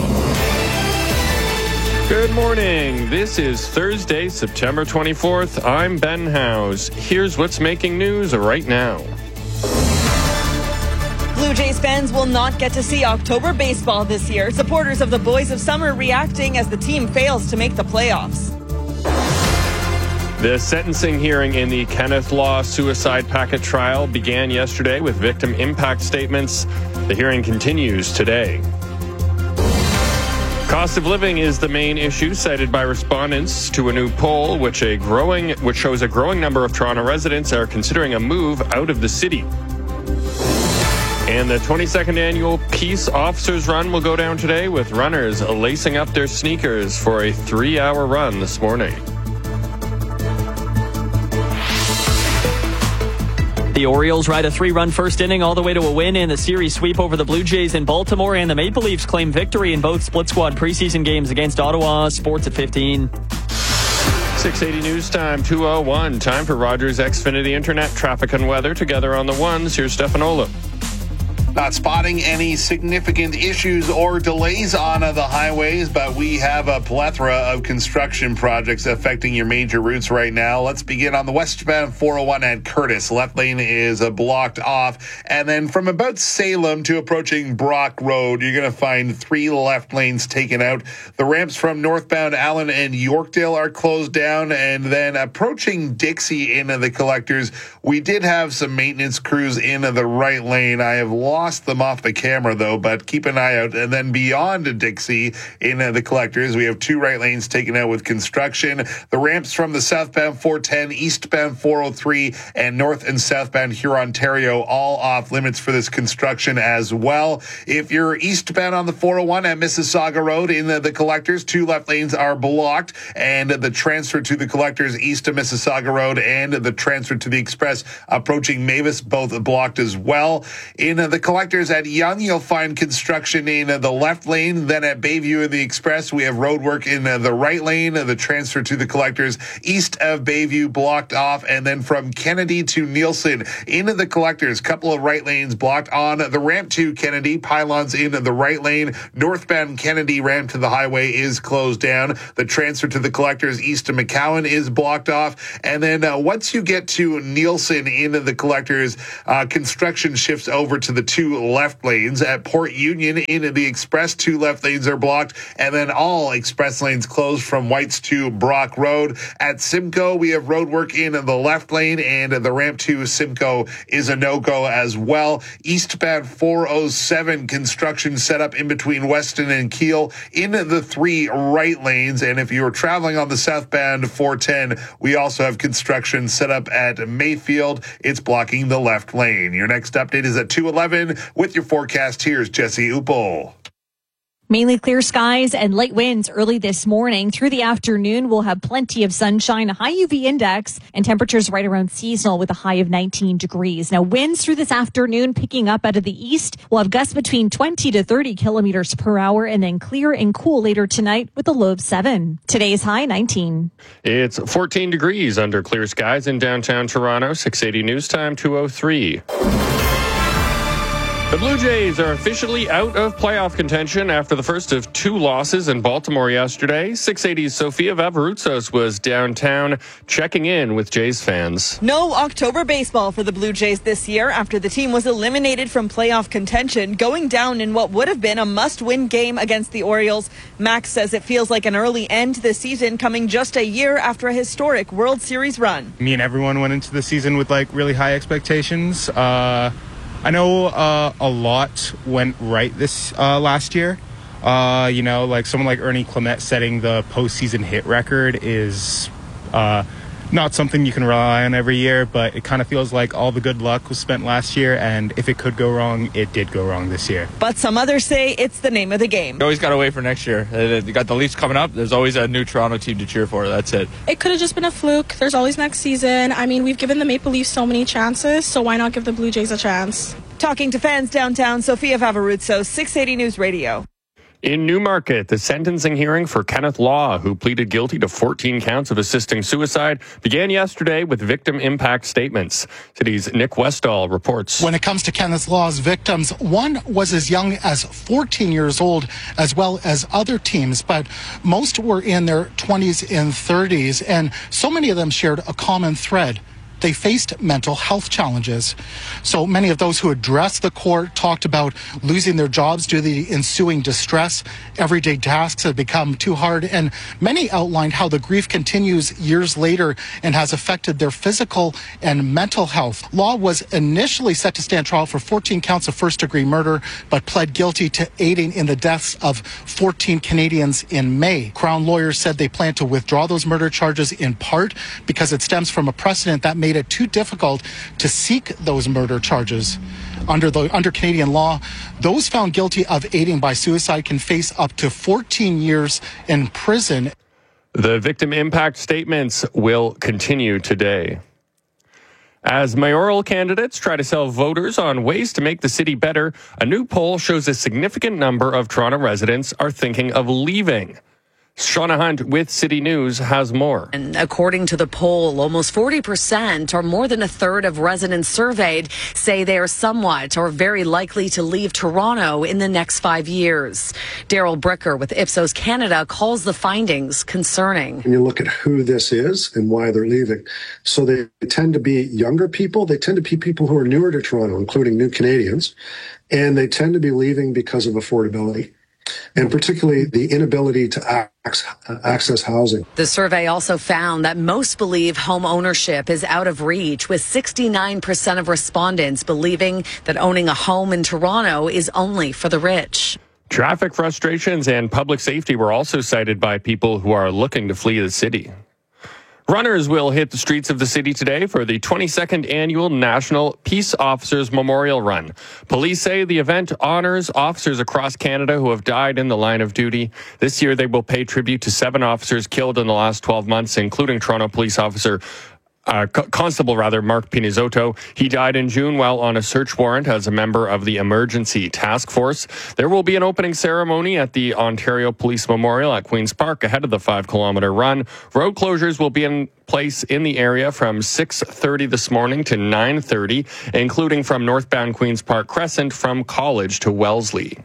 Good morning. This is Thursday, September 24th. I'm Ben Howes. Here's what's making news right now. Blue Jays fans will not get to see October baseball this year. Supporters of the Boys of Summer reacting as the team fails to make the playoffs. The sentencing hearing in the Kenneth Law suicide packet trial began yesterday with victim impact statements. The hearing continues today. Cost of living is the main issue cited by respondents to a new poll which shows a growing number of Toronto residents are considering a move out of the city. And the 22nd annual Peace Officers Run will go down today with runners lacing up their sneakers for a 3-hour run this morning. The Orioles ride a 3-run first inning all the way to a win in the series sweep over the Blue Jays in Baltimore, and the Maple Leafs claim victory in both split squad preseason games against Ottawa. Sports at 15. 680 News Time, 2:01. Time for Rogers Xfinity Internet traffic and weather together on the ones. Here's Stefan Ola. Not spotting any significant issues or delays on the highways, but we have a plethora of construction projects affecting your major routes right now. Let's begin on the westbound 401 at Curtis. Left lane is blocked off. And then from about Salem to approaching Brock Road, you're going to find 3 left lanes taken out. The ramps from northbound Allen and Yorkdale are closed down. And then approaching Dixie into the collectors, we did have some maintenance crews in the right lane. I have lost them off the camera, though, but keep an eye out. And then beyond Dixie in the collectors, we have 2 right lanes taken out with construction. The ramps from the southbound 410, eastbound 403, and north and southbound Hurontario all off limits for this construction as well. If you're eastbound on the 401 at Mississauga Road in the collectors, 2 left lanes are blocked, and the transfer to the collectors east of Mississauga Road and the transfer to the express approaching Mavis both blocked as well. In the collectors at Yonge, you'll find construction in the left lane. Then at Bayview in the express, we have road work in the right lane. The transfer to the collectors east of Bayview blocked off. And then from Kennedy to Nielsen into the collectors, couple of right lanes blocked on the ramp to Kennedy. Pylons in the right lane. Northbound Kennedy ramp to the highway is closed down. The transfer to the collectors east of McCowan is blocked off. And then once you get to Nielsen into the collectors, construction shifts over to the 2 left lanes. At Port Union into the express, 2 left lanes are blocked, and then all express lanes closed from Whites to Brock Road. At Simcoe, we have road work in the left lane, and the ramp to Simcoe is a no-go as well. Eastbound 407 construction set up in between Weston and Keele in the 3 right lanes, and if you're traveling on the southbound 410, we also have construction set up at Mayfield. It's blocking the left lane. Your next update is at 2:11. With your forecast, here's Jesse Upel. Mainly clear skies and light winds early this morning. Through the afternoon, we'll have plenty of sunshine, a high UV index, and temperatures right around seasonal with a high of 19 degrees. Now, winds through this afternoon picking up out of the east. We'll have gusts between 20 to 30 kilometers per hour, and then clear and cool later tonight with a low of 7. Today's high, 19. It's 14 degrees under clear skies in downtown Toronto. 680 News Time, 2:03. The Blue Jays are officially out of playoff contention after the first of 2 losses in Baltimore yesterday. 680's Sofia Vavarutsos was downtown checking in with Jays fans. No October baseball for the Blue Jays this year after the team was eliminated from playoff contention, going down in what would have been a must-win game against the Orioles. Max says it feels like an early end to the season, coming just a year after a historic World Series run. Me and everyone went into the season with really high expectations. I know a lot went right this last year. Someone like Ernie Clement setting the postseason hit record is not something you can rely on every year, but it kind of feels like all the good luck was spent last year, and if it could go wrong, it did go wrong this year. But some others say it's the name of the game. You always got to wait for next year. You got the Leafs coming up. There's always a new Toronto team to cheer for. That's it. It could have just been a fluke. There's always next season. I mean, we've given the Maple Leafs so many chances, so why not give the Blue Jays a chance? Talking to fans downtown, Sofia Vavarutsos, 680 News Radio. In Newmarket, the sentencing hearing for Kenneth Law, who pleaded guilty to 14 counts of assisting suicide, began yesterday with victim impact statements. City's Nick Westall reports. When it comes to Kenneth Law's victims, one was as young as 14 years old, as well as other teens, but most were in their 20s and 30s, and so many of them shared a common thread. They faced mental health challenges. So many of those who addressed the court talked about losing their jobs due to the ensuing distress. Everyday tasks have become too hard, and many outlined how the grief continues years later and has affected their physical and mental health. Law was initially set to stand trial for 14 counts of first-degree murder, but pled guilty to aiding in the deaths of 14 Canadians in May. Crown lawyers said they plan to withdraw those murder charges in part because it stems from a precedent that made it too difficult to seek those murder charges. Under Canadian law, those found guilty of aiding by suicide can face up to 14 years in prison. The victim impact statements will continue today. As mayoral candidates try to sell voters on ways to make the city better, a new poll shows a significant number of Toronto residents are thinking of leaving. Shauna Hunt with City News has more. And according to the poll, almost 40% or more than a third of residents surveyed say they are somewhat or very likely to leave Toronto in the next 5 years. Daryl Bricker with Ipsos Canada calls the findings concerning. When you look at who this is and why they're leaving, so they tend to be younger people. They tend to be people who are newer to Toronto, including new Canadians, and they tend to be leaving because of affordability, and particularly the inability to access housing. The survey also found that most believe home ownership is out of reach, with 69% of respondents believing that owning a home in Toronto is only for the rich. Traffic frustrations and public safety were also cited by people who are looking to flee the city. Runners will hit the streets of the city today for the 22nd annual National Peace Officers Memorial Run. Police say the event honors officers across Canada who have died in the line of duty. This year, they will pay tribute to 7 officers killed in the last 12 months, including Toronto police officer Constable Mark Pinizotto. He died in June while on a search warrant as a member of the Emergency Task Force. There will be an opening ceremony at the Ontario Police Memorial at Queen's Park ahead of the 5-kilometer run. Road closures will be in place in the area from 6:30 this morning to 9:30, including from northbound Queen's Park Crescent from College to Wellesley.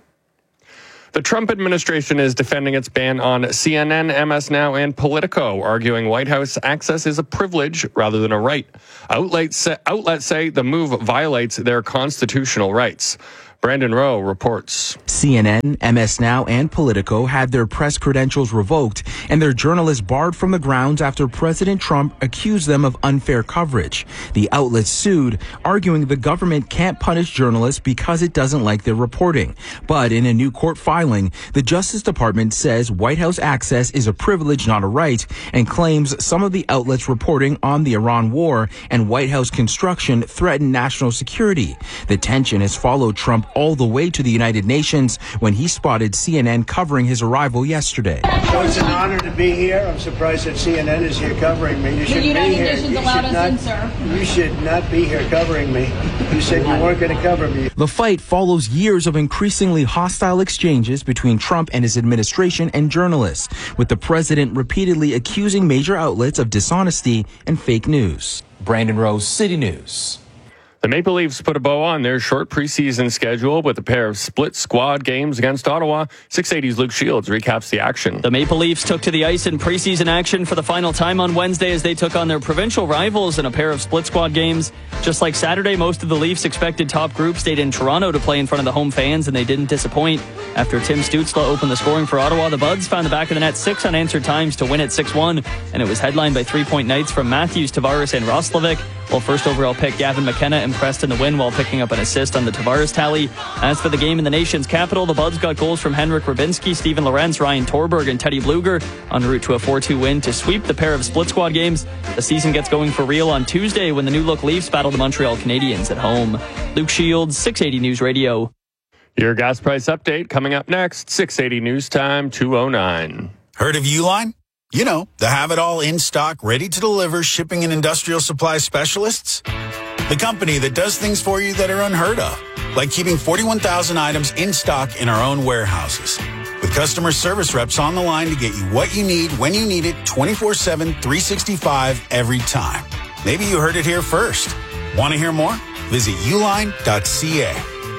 The Trump administration is defending its ban on CNN, MS Now, and Politico, arguing White House access is a privilege rather than a right. Outlets say the move violates their constitutional rights. Brandon Rowe reports. CNN, MS Now, and Politico had their press credentials revoked and their journalists barred from the grounds after President Trump accused them of unfair coverage. The outlets sued, arguing the government can't punish journalists because it doesn't like their reporting. But in a new court filing, the Justice Department says White House access is a privilege, not a right, and claims some of the outlets reporting on the Iran war and White House construction threaten national security. The tension has followed Trump all the way to the United Nations when he spotted CNN covering his arrival yesterday. So it's an honor to be here. I'm surprised that CNN is here covering me. You should the United be here. Nations allowed us in, sir. You should not be here covering me. You said you weren't going to cover me. The fight follows years of increasingly hostile exchanges between Trump and his administration and journalists, with the president repeatedly accusing major outlets of dishonesty and fake news. Brandon Rose, City News. The Maple Leafs put a bow on their short preseason schedule with a pair of split squad games against Ottawa. 680's Luke Shields recaps the action. The Maple Leafs took to the ice in preseason action for the final time on Wednesday as they took on their provincial rivals in a pair of split squad games. Just like Saturday, most of the Leafs' expected top group stayed in Toronto to play in front of the home fans, and they didn't disappoint. After Tim Stützle opened the scoring for Ottawa, the Buds found the back of the net 6 unanswered times to win it 6-1, and it was headlined by 3-point nights from Matthews, Tavares, and Roslovic, while first overall pick Gavin McKenna impressed in the win while picking up an assist on the Tavares tally. As for the game in the nation's capital, the Buds got goals from Henrik Rubinski, Steven Lorentz, Ryan Torberg, and Teddy Bluger en route to a 4-2 win to sweep the pair of split squad games. The season gets going for real on Tuesday when the new look Leafs battle the Montreal Canadiens at home. Luke Shields, 680 News Radio. Your gas price update coming up next. 680 News Time, 2:09. Heard of Uline? You know, the have-it-all in-stock, ready-to-deliver shipping and industrial supply specialists. The company that does things for you that are unheard of, like keeping 41,000 items in stock in our own warehouses. With customer service reps on the line to get you what you need, when you need it, 24/7, 365, every time. Maybe you heard it here first. Want to hear more? Visit uline.ca.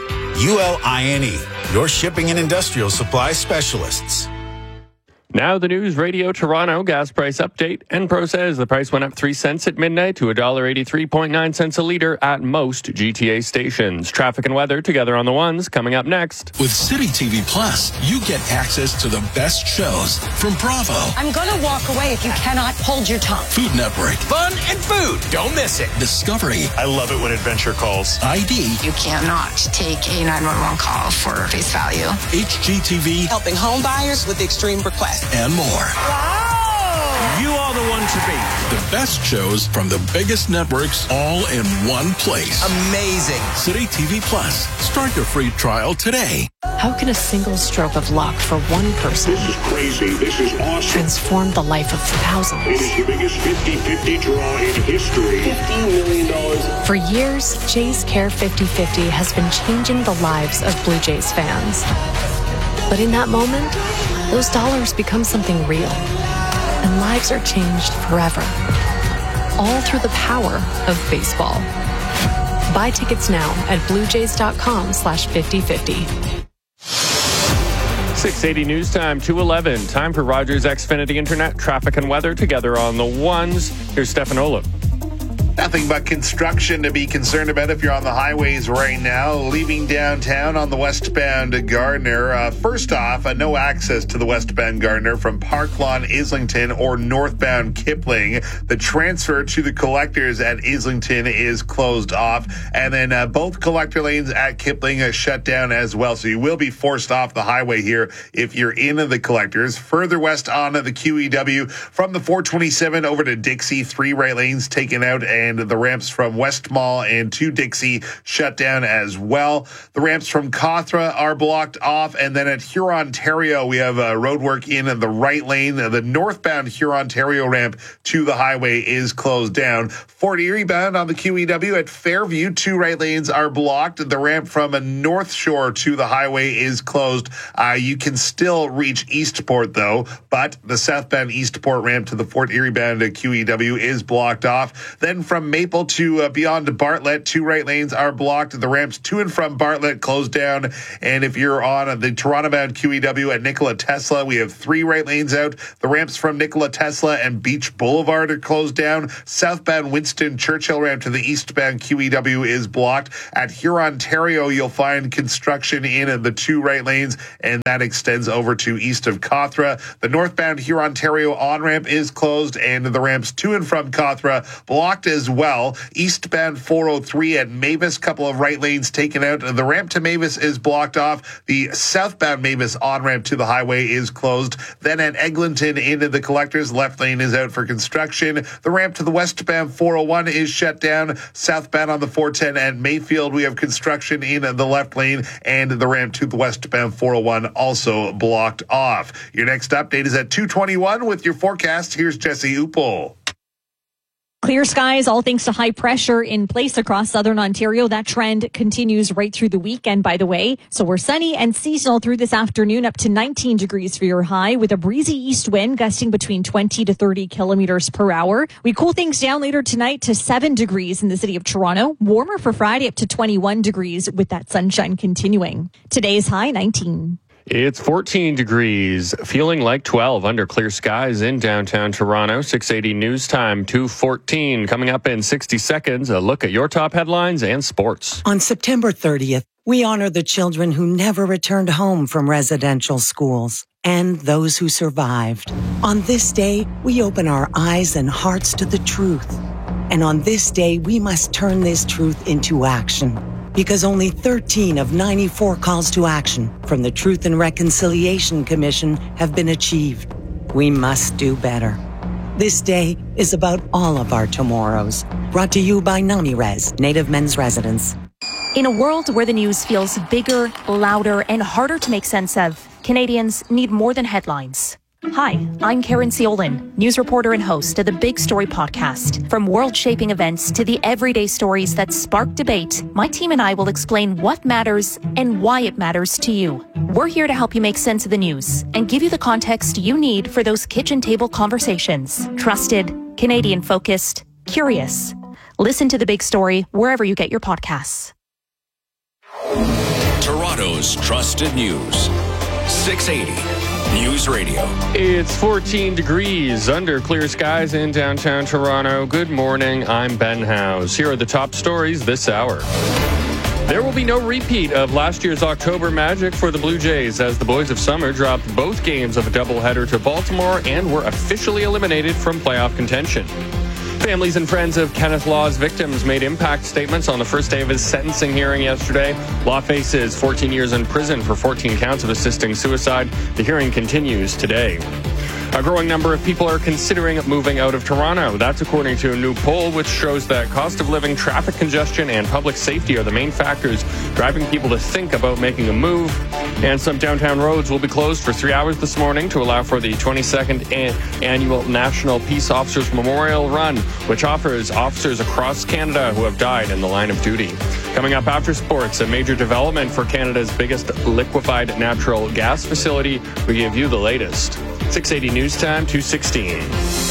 ULINE, your shipping and industrial supply specialists. Now the News Radio Toronto gas price update. Enpro says the price went up 3 cents at midnight to $1.83.9 a liter at most GTA stations. Traffic and weather together on the ones coming up next. With City TV Plus, you get access to the best shows from Bravo. I'm going to walk away if you cannot hold your tongue. Food Network. Fun and food. Don't miss it. Discovery. I love it when adventure calls. ID. You cannot take a 911 call for face value. HGTV. Helping home buyers with extreme requests. And more. Wow! You are the one to beat. The best shows from the biggest networks all in one place. Amazing. City TV Plus. Start your free trial today. How can a single stroke of luck for one person This is crazy. This is awesome. transform the life of thousands? It is the biggest 50-50 draw in history. $50 million. For years, Jays Care 50/50 has been changing the lives of Blue Jays fans. But in that moment, those dollars become something real, and lives are changed forever. All through the power of baseball. Buy tickets now at bluejays.com/5050. 680 news time, 2:11. Time for Rogers Xfinity Internet, traffic and weather together on the ones. Here's Stefan Olaf. Nothing but construction to be concerned about if you're on the highways right now. Leaving downtown on the westbound Gardner. First off, no access to the westbound Gardner from Park Lawn, Islington, or northbound Kipling. The transfer to the collectors at Islington is closed off. And then both collector lanes at Kipling are shut down as well. So you will be forced off the highway here if you're in the collectors. Further west on the QEW from the 427 over to Dixie, 3 right lanes taken out, and the ramps from West Mall and to Dixie shut down as well. The ramps from Cawthra are blocked off, and then at Hurontario we have roadwork in the right lane. The northbound Hurontario ramp to the highway is closed down. Fort Erie bound on the QEW at Fairview, 2 right lanes are blocked. The ramp from North Shore to the highway is closed. You can still reach Eastport though, but the southbound Eastport ramp to the Fort Erie bound QEW is blocked off. Then from Maple to beyond Bartlett, 2 right lanes are blocked. The ramps to and from Bartlett closed down. And if you're on the Toronto-bound QEW at Nikola Tesla, we have 3 right lanes out. The ramps from Nikola Tesla and Beach Boulevard are closed down. Southbound Winston Churchill ramp to the eastbound QEW is blocked. At Hurontario, you'll find construction in the 2 right lanes, and that extends over to east of Cawthra. The northbound Hurontario on-ramp is closed, and the ramps to and from Cawthra blocked as well. Eastbound 403 at Mavis, couple of right lanes taken out. The ramp to Mavis is blocked off. The southbound Mavis on-ramp to the highway is closed. Then at Eglinton into the collectors, left lane is out for construction. The ramp to the westbound 401 is shut down. Southbound on the 410 at Mayfield, we have construction in the left lane, and the ramp to the westbound 401 also blocked off. Your next update is at 2:21 with your forecast. Here's Jesse Uppel. Clear skies, all thanks to high pressure in place across southern Ontario. That trend continues right through the weekend, by the way. So we're sunny and seasonal through this afternoon, up to 19 degrees for your high, with a breezy east wind gusting between 20 to 30 kilometers per hour. We cool things down later tonight to 7 degrees in the city of Toronto. Warmer for Friday, up to 21 degrees with that sunshine continuing. Today's high, 19. It's 14 degrees, feeling like 12 under clear skies in downtown Toronto. 680 news time, 2:14. Coming up in 60 seconds, a look at your top headlines and sports. On September 30th, we honor the children who never returned home from residential schools and those who survived. On this day, we open our eyes and hearts to the truth. And on this day, we must turn this truth into action. Because only 13 of 94 calls to action from the Truth and Reconciliation Commission have been achieved. We must do better. This day is about all of our tomorrows. Brought to you by NamiRes, Native Men's Residence. In a world where the news feels bigger, louder, and harder to make sense of, Canadians need more than headlines. Hi, I'm Karen Ciolin, news reporter and host of the Big Story podcast. From world-shaping events to the everyday stories that spark debate, my team and I will explain what matters and why it matters to you. We're here to help you make sense of the news and give you the context you need for those kitchen table conversations. Trusted, Canadian-focused, curious. Listen to The Big Story wherever you get your podcasts. Toronto's trusted news. 680. News Radio. It's 14 degrees under clear skies in downtown Toronto. Good morning. I'm Ben Howes. Here are the top stories this hour. There will be no repeat of last year's October magic for the Blue Jays as the Boys of Summer dropped both games of a doubleheader to Baltimore and were officially eliminated from playoff contention. Families and friends of Kenneth Law's victims made impact statements on the first day of his sentencing hearing yesterday. Law faces 14 years in prison for 14 counts of assisting suicide. The hearing continues today. A growing number of people are considering moving out of Toronto. That's according to a new poll, which shows that cost of living, traffic congestion, and public safety are the main factors driving people to think about making a move. And some downtown roads will be closed for 3 hours this morning to allow for the 22nd annual National Peace Officers Memorial Run, which offers officers across Canada who have died in the line of duty. Coming up after sports, a major development for Canada's biggest liquefied natural gas facility. We give you the latest. 680 News Time, 2:16.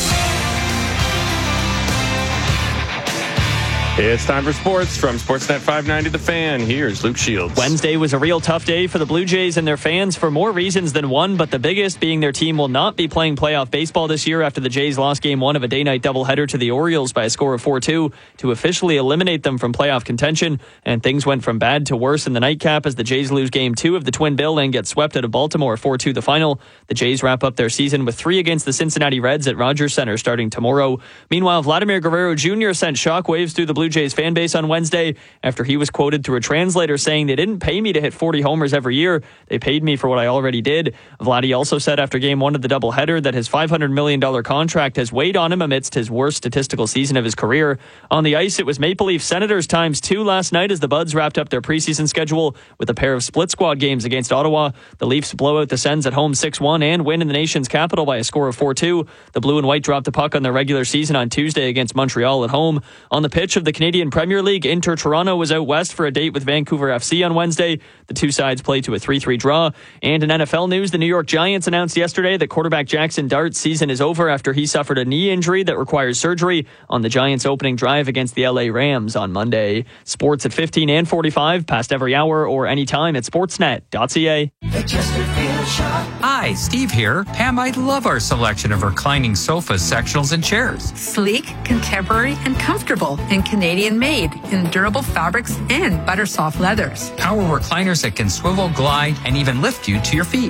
It's time for sports from Sportsnet 590 The Fan. Here's Luke Shields. Wednesday was a real tough day for the Blue Jays and their fans for more reasons than one, but the biggest being their team will not be playing playoff baseball this year after the Jays lost Game 1 of a day-night doubleheader to the Orioles by a score of 4-2 to officially eliminate them from playoff contention, and things went from bad to worse in the nightcap as the Jays lose Game 2 of the Twin Bill and get swept out of Baltimore 4-2 the final. The Jays wrap up their season with 3 against the Cincinnati Reds at Rogers Center starting tomorrow. Meanwhile, Vladimir Guerrero Jr. sent shockwaves through the Blue Jays fan base on Wednesday after he was quoted through a translator saying they didn't pay me to hit 40 homers every year. They paid me for what I already did. Vladdy also said after Game 1 of the doubleheader that his $500 million contract has weighed on him amidst his worst statistical season of his career. On the ice, it was Maple Leaf Senators ×2 last night as the Buds wrapped up their preseason schedule with a pair of split squad games against Ottawa. The Leafs blow out the Sens at home 6-1 and win in the nation's capital by a score of 4-2. The Blue and White dropped the puck on their regular season on Tuesday against Montreal at home. On the pitch of the Canadian Premier League, Inter Toronto was out west for a date with Vancouver FC on Wednesday. The two sides played to a 3-3 draw. And in NFL news, the New York Giants announced yesterday that quarterback Jackson Dart's season is over after he suffered a knee injury that requires surgery on the Giants' opening drive against the LA Rams on Monday. Sports at 15 and 45, past every hour or anytime at sportsnet.ca. Hi, Steve here. Pam, I love our selection of reclining sofas, sectionals, and chairs. Sleek, contemporary, and comfortable, and Canadian made in durable fabrics and butter soft leathers. Our recliners that can swivel, glide, and even lift you to your feet.